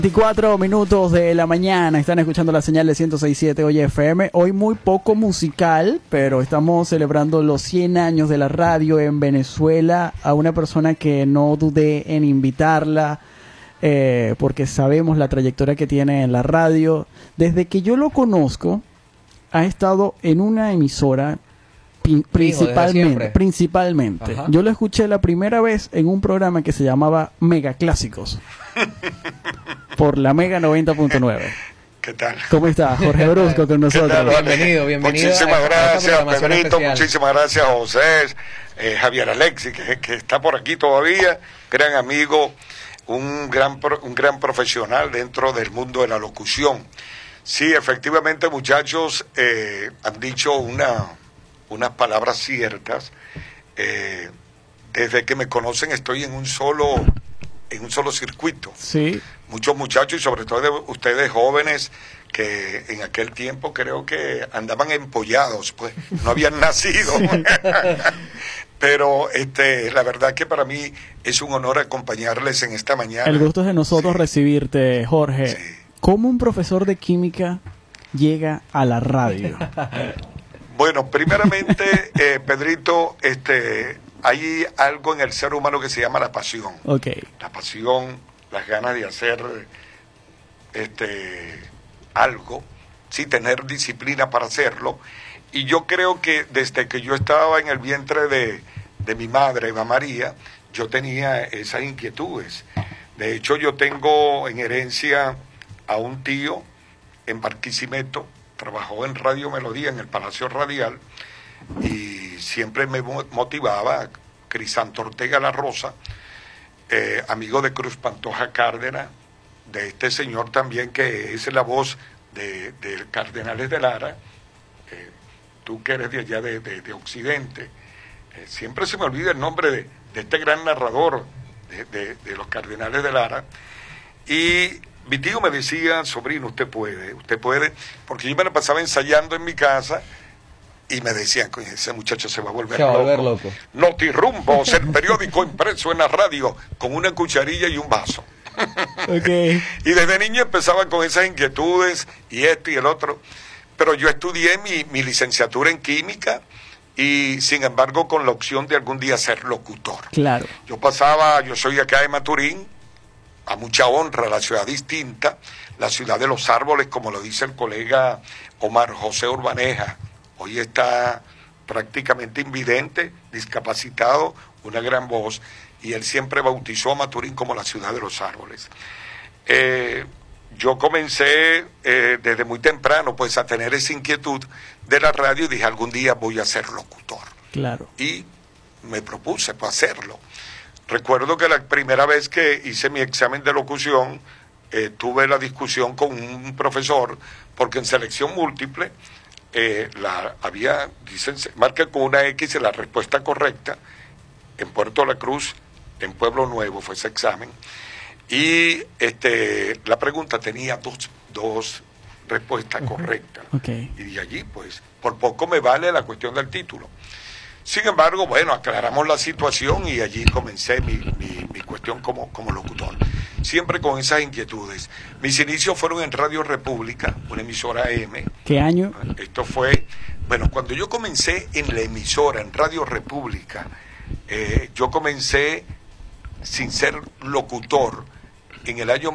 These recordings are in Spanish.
24 minutos de la mañana, están escuchando la señal de 106.7 Hoy FM. Hoy muy poco musical, pero estamos celebrando los 100 años de la radio en Venezuela. A una persona que no dudé en invitarla, porque sabemos la trayectoria que tiene en la radio. Desde que yo lo conozco, ha estado en una emisora principalmente. Ajá. Yo lo escuché la primera vez en un programa que se llamaba Mega Clásicos por la Mega 90.9. ¿Qué tal? ¿Cómo está Jorge Brusco con nosotros? ¿Qué tal, vale? Bienvenido. Muchísimas gracias, Pedrito. Especial. Muchísimas gracias, José. Javier Alexis, que está por aquí todavía. Gran amigo, un gran profesional dentro del mundo de la locución. Sí, efectivamente, muchachos, han dicho unas palabras ciertas. Desde que me conocen estoy en un solo circuito. Sí. Muchos muchachos y sobre todo ustedes jóvenes que en aquel tiempo creo que andaban empollados, pues no habían nacido. Pero la verdad que para mí es un honor acompañarles en esta mañana. El gusto es de nosotros recibirte, Jorge. Sí. ¿Cómo un profesor de química llega a la radio? Bueno, primeramente, Pedrito, hay algo en el ser humano que se llama la pasión. Ok. La pasión, las ganas de hacer algo, sí, tener disciplina para hacerlo. Y yo creo que desde que yo estaba en el vientre de mi madre, Eva María, yo tenía esas inquietudes. De hecho, yo tengo en herencia a un tío en Barquisimeto, trabajó en Radio Melodía, en el Palacio Radial, y siempre me motivaba. Crisanto Ortega La Rosa, amigo de Cruz Pantoja Cárdenas, de este señor también que es la voz de Cardenales de Lara, tú que eres de allá de Occidente, siempre se me olvida el nombre de este gran narrador de los Cardenales de Lara. Y mi tío me decía: sobrino, usted puede, porque yo me la pasaba ensayando en mi casa. Y me decían: ese muchacho se va a volver loco. Notirrumbos, el periódico impreso en la radio, con una cucharilla y un vaso. Okay. Y desde niño empezaba con esas inquietudes, y esto y el otro. Pero yo estudié mi licenciatura en química, y sin embargo con la opción de algún día ser locutor. Claro. Yo soy de acá de Maturín, a mucha honra, la ciudad distinta, la ciudad de los árboles, como lo dice el colega Omar José Urbaneja. Hoy está prácticamente invidente, discapacitado, una gran voz, y él siempre bautizó a Maturín como la ciudad de los árboles. Yo comencé desde muy temprano pues a tener esa inquietud de la radio y dije: algún día voy a ser locutor. Claro. Y me propuse pues hacerlo. Recuerdo que la primera vez que hice mi examen de locución, tuve la discusión con un profesor, porque en selección múltiple marca con una X la respuesta correcta. En Puerto La Cruz, en Pueblo Nuevo fue ese examen, y la pregunta tenía dos respuestas correctas. Okay. Y de allí pues por poco me vale la cuestión del título. Sin embargo, bueno, aclaramos la situación y allí comencé mi cuestión como locutor. Siempre con esas inquietudes. Mis inicios fueron en Radio República, una emisora AM. ¿Qué año? Esto fue, bueno, cuando yo comencé en la emisora, en Radio República, yo comencé sin ser locutor en el año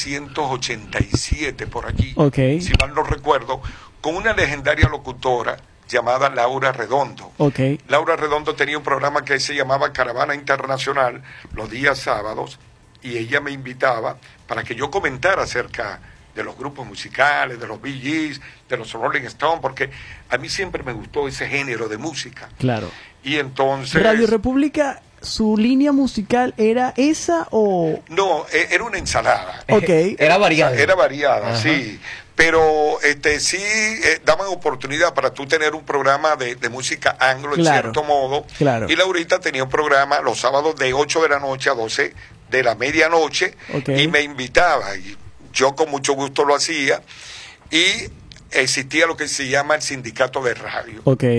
1987, por allí, Okay. si mal no recuerdo, con una legendaria locutora llamada Laura Redondo. Okay. Laura Redondo tenía un programa que se llamaba Caravana Internacional los días sábados, y ella me invitaba para que yo comentara acerca de los grupos musicales, de los Bee Gees, de los Rolling Stones, porque a mí siempre me gustó ese género de música. Claro. Y entonces... Radio República, ¿su línea musical era esa o...? No, era una ensalada. Okay. Era variada. Era variada, Ajá. sí. Pero sí daban oportunidad para tú tener un programa de música anglo, en Claro. cierto modo. Claro. Y Laurita tenía un programa los sábados de 8 de la noche a 12 de la medianoche. Okay. Y me invitaba. Y yo con mucho gusto lo hacía. Y existía lo que se llama el sindicato de radio. Okay.